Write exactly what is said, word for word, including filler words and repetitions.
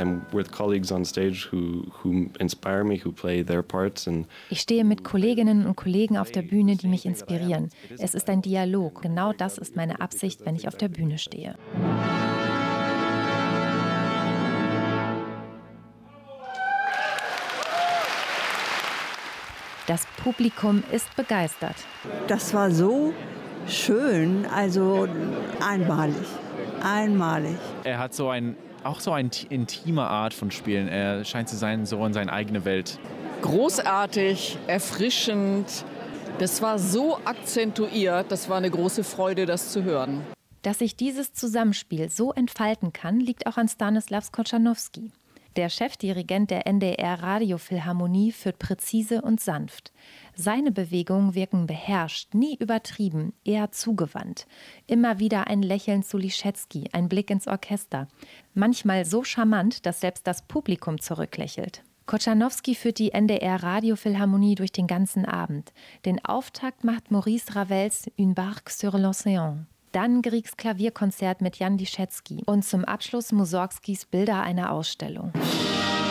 I'm with colleagues on stage who, who inspire me, who play their parts. And ich stehe mit Kolleginnen und Kollegen auf der Bühne, die mich inspirieren. Es ist ein Dialog. Genau das ist meine Absicht, wenn ich auf der Bühne stehe. Das Publikum ist begeistert. Das war so schön, also einmalig, einmalig. Er hat so ein, auch so eine intime Art von Spielen. Er scheint zu sein, so in seine eigene Welt. Großartig, erfrischend. Das war so akzentuiert, das war eine große Freude, das zu hören. Dass sich dieses Zusammenspiel so entfalten kann, liegt auch an Stanislav Kochanowski. Der Chefdirigent der N D R-Radiophilharmonie führt präzise und sanft. Seine Bewegungen wirken beherrscht, nie übertrieben, eher zugewandt. Immer wieder ein Lächeln zu Liszewski, ein Blick ins Orchester. Manchmal so charmant, dass selbst das Publikum zurücklächelt. Kochanowski führt die N D R-Radiophilharmonie durch den ganzen Abend. Den Auftakt macht Maurice Ravels Une barque sur l'océan. Dann Griegs Klavierkonzert mit Jan Liszewski und zum Abschluss Mussorgskis Bilder einer Ausstellung.